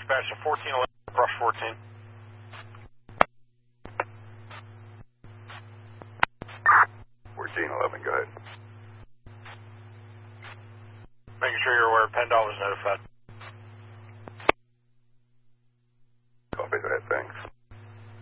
Dispatch 1411, brush 14. Go ahead. Making sure you're aware PennDOT was notified. Copy that, thanks.